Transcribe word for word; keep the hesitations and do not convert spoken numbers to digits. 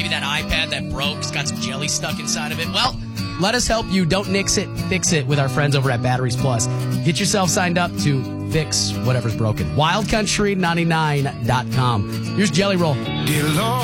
maybe that iPad that broke, it's got some jelly stuck inside of it. Well, let us help you. Don't nix it, fix it with our friends over at Batteries Plus. Get yourself signed up to fix whatever's broken. wild country ninety-nine dot com. Here's Jelly Roll. Dear Lord.